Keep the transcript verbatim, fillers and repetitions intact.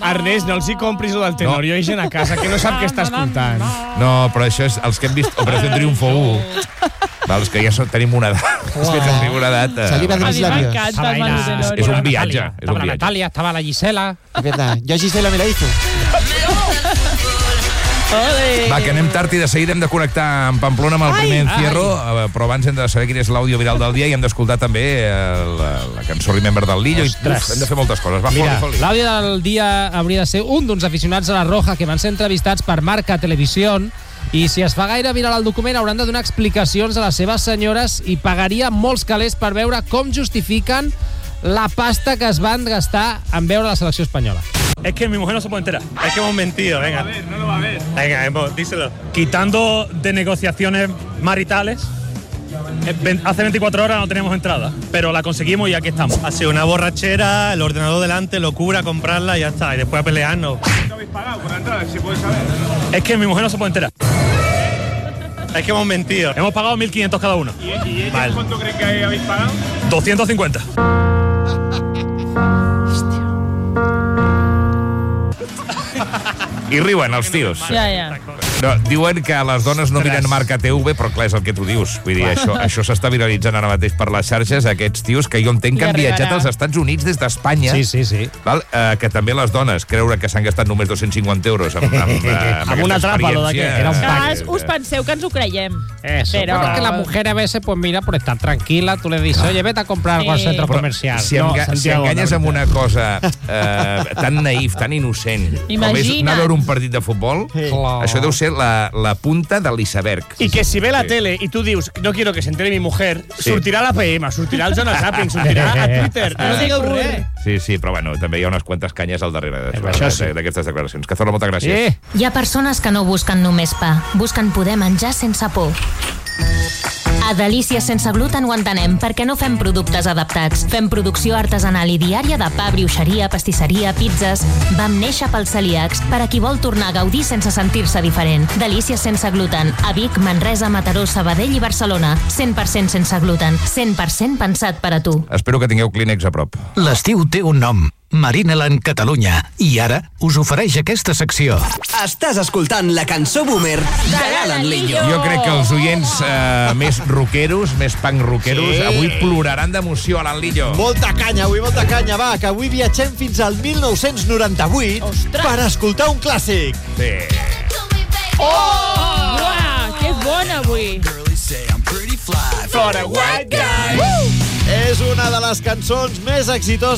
Ernest, no els hi compris el del Tenorio i gent a casa que no sap què està escoltant. No, però això és els que hem vist Operació Triunfo u. Els que ja tenim una edat. Els que tenim una edat. Saliva de mis labios. És un viatge. Estava la Natàlia, estava la Gisela. Es verdad, yo a Gisela me la hizo. Va, que anem tard i de seguida hem de connectar amb Pamplona amb el Ai, primer encierro, ai. però abans hem de saber quin és l'àudio viral del dia i hem d'escoltar també la, la cançó Remember del Lillo. I, uf, hem de fer moltes coses. Va, Mira, foli, foli. l'àudio del dia hauria de ser un d'uns aficionats a la Roja que van ser entrevistats per Marca Televisión i si es fa gaire viral el document hauran de donar explicacions a les seves senyores i pagaria molts calés per veure com justifiquen la pasta que es van gastar en veure la selecció espanyola. Es que mi mujer no se puede enterar. Es que hemos mentido, venga. A ver, no lo va a ver. Venga, hemos, díselo. Quitando de negociaciones maritales, hace veinticuatro horas no teníamos entrada, pero la conseguimos y aquí estamos. Ha sido una borrachera, el ordenador delante, locura, comprarla y ya está. Y después a pelearnos. ¿Cuánto habéis pagado por la entrada? Si puedes saber. Es que mi mujer no se puede enterar. Es que hemos mentido. Hemos pagado mil quinientos cada uno. ¿Y, y ella Vale. cuánto cree que habéis pagado? doscientos cincuenta. I riuen els tios. Ja, ja. No, diuen que les dones no miren Marca T V, però clar, és el que tu dius. Vull dir, això, això s'està viralitzant ara mateix per les xarxes, aquests tios que jo entenc que han viatjat als Estats Units des d'Espanya. Sí, sí, sí. Val? Eh, que també les dones creure que s'han gastat només dos-cents cinquanta euros amb, amb, amb, amb, Amb una trapa, lo de que era un Ah, pack. us penseu que ens ho creiem. Eso, Pero- bueno, que la mujer a veces, pues mira, por estar tranquila, tú le dices, oye, vete a comprar algo al Sí. centro Però comercial. si, No, enga si Santiago, enganyes no, amb una cosa eh, tan naïf, tan innocent, com és Imagina't. anar a veure un partit de futbol, Clar. això deu ser la, la punta de l'iceberg. I que si ve la Sí. tele i tu dius no quiero que se entere mi mujer, Sí. sortirà la P M, sortirà el Jonas Zapping, sortirà a Twitter. No digueu res. Sí, sí, però bueno, també hi ha unes quantes canyes al darrere Eh, això sí. d'aquestes declaracions. Cazorla, moltes gràcies. Sí. Hi ha persones que no busquen només pa, busquen poder menjar sense por. A Delícies sense gluten ho entenem, perquè no fem productes adaptats. Fem producció artesanal i diària de pa, brioixeria, pastisseria, pizzas. Vam néixer pels celíacs, per a qui vol tornar a gaudir sense sentir-se diferent. Delícies sense gluten, a Vic, Manresa, Mataró, Sabadell i Barcelona. cent per cent sense gluten, cent per cent pensat per a tu. Espero que tingueu Kleenex a prop. L'estiu té un nom, Marineland Catalunya, i ara us ofereix aquesta secció. Estàs escoltant la cançó boomer de l'Alan Lillo. Jo crec que els oients eh, més rockeros, més punk rockeros, Sí. avui ploraran d'emoció a l'Anlillo. Molta canya, avui molta canya, va, que avui viatgem fins al mil nou-cents noranta-vuit Ostres. per escoltar un clàssic. Sí. Oh! Uah, que bona avui. For a white guy. És una de les cançons més exitoses